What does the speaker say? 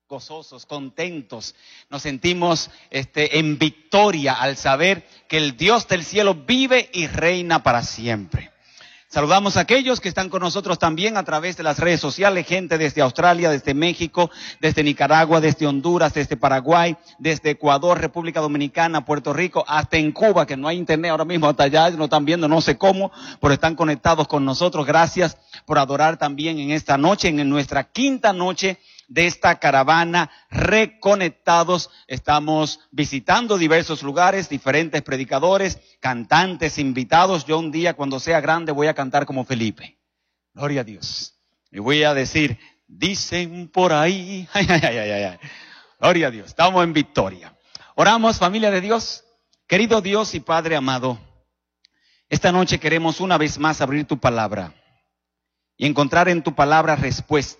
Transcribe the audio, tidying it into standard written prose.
gozosos, contentos, nos sentimos en victoria al saber que el Dios del cielo vive y reina para siempre. Saludamos a aquellos que están con nosotros también a través de las redes sociales, gente desde Australia, desde México, desde Nicaragua, desde Honduras, desde Paraguay, desde Ecuador, República Dominicana, Puerto Rico, hasta en Cuba, que no hay internet ahora mismo, hasta allá nos están viendo, no sé cómo, pero están conectados con nosotros. Gracias por adorar también en esta noche, en nuestra quinta noche de esta caravana Reconectados. Estamos visitando diversos lugares, diferentes predicadores, cantantes, invitados. Yo un día, cuando sea grande, voy a cantar como Felipe. Gloria a Dios. Y voy a decir, dicen por ahí. Ay, ay, ay, ay, ay. Gloria a Dios. Estamos en victoria. Oramos, familia de Dios. Querido Dios y Padre amado, esta noche queremos una vez más abrir tu palabra y encontrar en tu palabra respuesta